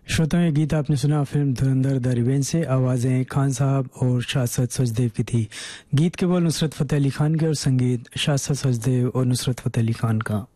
श्रोताओं, ये गीत आपने सुना फिल्म धुरंधर द रिवेंज से। आवाज़ें खान साहब और शाश्वत सचदेव की थी। गीत के बोल नुसरत फ़तेह अली खान के और संगीत शाश्वत सचदेव और नुसरत फ़तेह अली खान का।